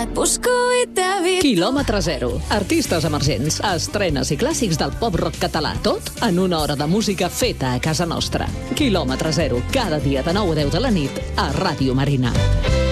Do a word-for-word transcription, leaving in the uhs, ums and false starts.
et busco i t'evito. Quilòmetre zero. Artistes emergents, estrenes i clàssics del pop-rock català. Tot en una hora de música feta a casa nostra. Quilòmetre zero. Cada dia de nou a deu de la nit a Ràdio Marina.